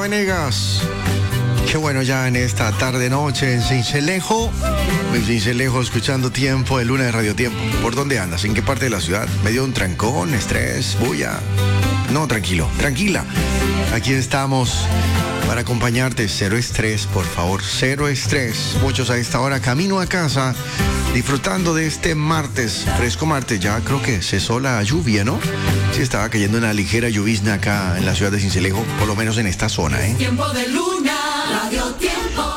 Venegas. Qué bueno ya en esta tarde-noche en Sincelejo. En Sincelejo escuchando Tiempo de Luna de Radio Tiempo. ¿Por dónde andas? ¿En qué parte de la ciudad? ¿Medio de un trancón, estrés, bulla? No, tranquilo, tranquila. Aquí estamos para acompañarte. Cero estrés, por favor, cero estrés. Muchos a esta hora camino a casa, disfrutando de este martes, fresco martes. Ya creo que cesó la lluvia, ¿no? Sí, estaba cayendo una ligera llovizna acá en la ciudad de Sincelejo, por lo menos en esta zona, ¿eh? Tiempo de Luna, Radio Tiempo.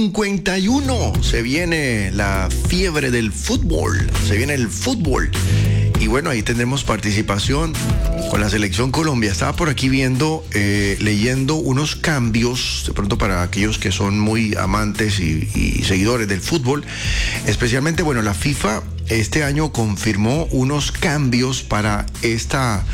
6:51, se viene la fiebre del fútbol, se viene el fútbol. Y bueno, ahí tendremos participación con la selección Colombia. Estaba por aquí viendo, leyendo unos cambios, de pronto para aquellos que son muy amantes y seguidores del fútbol. Especialmente, bueno, la FIFA este año confirmó unos cambios para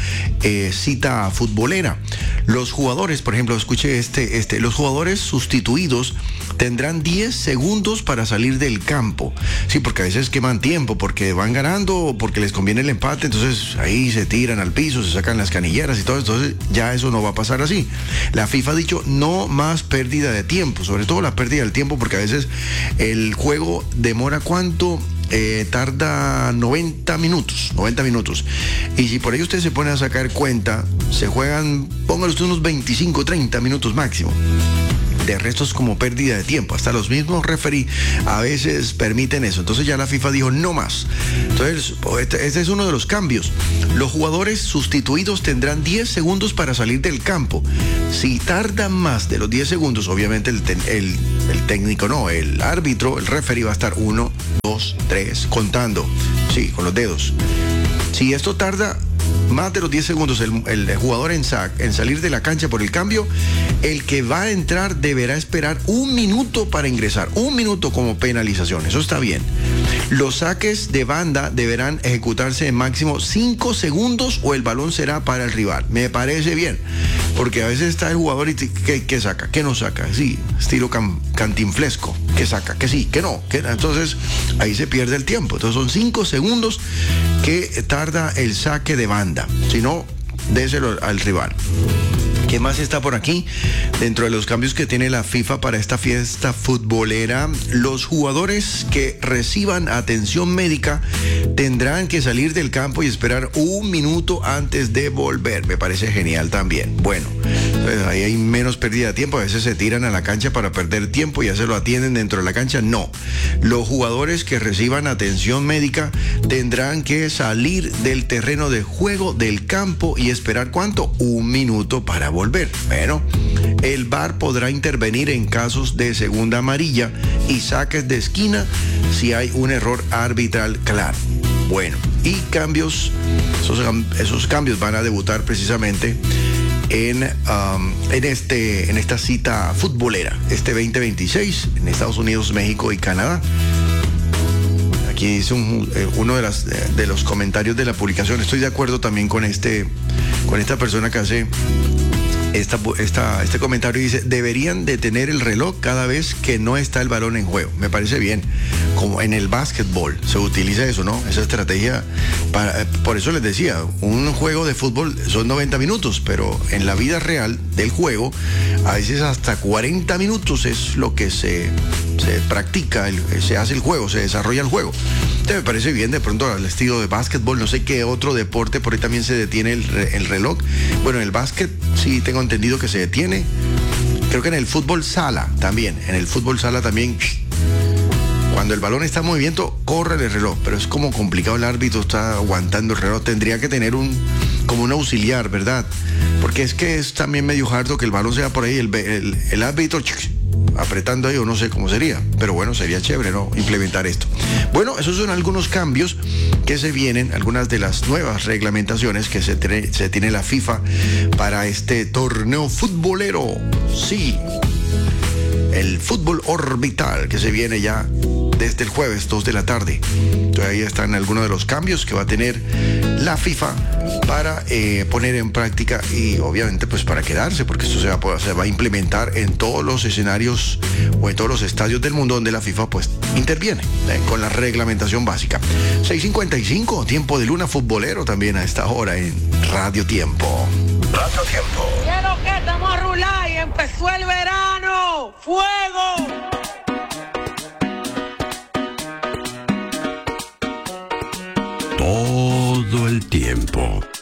esta cita futbolera. Los jugadores, por ejemplo, escuche los jugadores sustituidos tendrán 10 segundos para salir del campo. Sí, porque a veces queman tiempo, porque van ganando o porque les conviene el empate, entonces ahí se tiran al piso, se sacan las canilleras y todo, entonces ya eso no va a pasar así. La FIFA ha dicho no más pérdida de tiempo, sobre todo la pérdida del tiempo, porque a veces el juego demora ¿cuánto? Tarda 90 minutos. Y si por ahí usted se pone a sacar cuenta, se juegan, póngale usted unos 25, 30 minutos máximo. De resto es como pérdida de tiempo. Hasta los mismos referí a veces permiten eso. Entonces ya la FIFA dijo no más. Entonces este es uno de los cambios. Los jugadores sustituidos tendrán 10 segundos para salir del campo. Si tardan más de los 10 segundos, obviamente el técnico no, el árbitro, el referee va a estar 1, 2, 3, contando. Sí, con los dedos. Si esto tarda más de los 10 segundos el jugador en salir de la cancha por el cambio, el que va a entrar deberá esperar 1 minuto para ingresar, 1 minuto como penalización, eso está bien. Los saques de banda deberán ejecutarse en máximo 5 segundos o el balón será para el rival. Me parece bien, porque a veces está el jugador y ¿qué saca? ¿Qué no saca? Sí, estilo cantinflesco, ¿qué saca? ¿Qué sí? ¿Qué no? Entonces ahí se pierde el tiempo. Entonces son 5 segundos que tarda el saque de banda, si no, déselo al rival. ¿Qué más está por aquí? Dentro de los cambios que tiene la FIFA para esta fiesta futbolera, los jugadores que reciban atención médica tendrán que salir del campo y esperar 1 minuto antes de volver. Me parece genial también. Bueno, entonces ahí hay menos pérdida de tiempo. A veces se tiran a la cancha para perder tiempo y ya se lo atienden dentro de la cancha. No. Los jugadores que reciban atención médica tendrán que salir del terreno de juego, del campo, y esperar ¿cuánto? 1 minuto para volver. Bueno, el VAR podrá intervenir en casos de segunda amarilla y saques de esquina si hay un error arbitral claro. Bueno, y cambios, esos cambios van a debutar precisamente en esta cita futbolera, este 2026, en Estados Unidos, México y Canadá. Aquí dice uno de los comentarios de la publicación. Estoy de acuerdo también con esta persona que hace este comentario. Dice: deberían detener el reloj cada vez que no está el balón en juego. Me parece bien. Como en el básquetbol se utiliza eso, ¿no? Esa estrategia por eso les decía, un juego de fútbol son 90 minutos, pero en la vida real del juego a veces hasta 40 minutos es lo que se practica, se hace el juego, se desarrolla el juego. Entonces me parece bien, de pronto al estilo de básquetbol. No sé qué otro deporte por ahí también se detiene el reloj. Bueno, en el básquet sí tengo entendido que se detiene. Creo que en el fútbol sala también. Cuando el balón está en movimiento, corre el reloj, pero es como complicado, el árbitro está aguantando el reloj. Tendría que tener como un auxiliar, ¿verdad? Porque es que es también medio harto que el balón sea por ahí, el árbitro apretando ahí, o no sé cómo sería, pero bueno, sería chévere, ¿no? Implementar esto. Bueno, esos son algunos cambios que se vienen, algunas de las nuevas reglamentaciones que se tiene la FIFA para este torneo futbolero. Sí, el fútbol orbital que se viene ya desde el jueves 2 de la tarde. Entonces ahí están algunos de los cambios que va a tener la FIFA para poner en práctica y obviamente pues para quedarse, porque esto se va a implementar en todos los escenarios o en todos los estadios del mundo donde la FIFA pues interviene con la reglamentación básica. 6:55, Tiempo de Luna futbolero también a esta hora en Radio Tiempo. Radio Tiempo. Quiero que estamos a rular y empezar. ¡Empezó el verano! ¡Fuego! Todo el tiempo.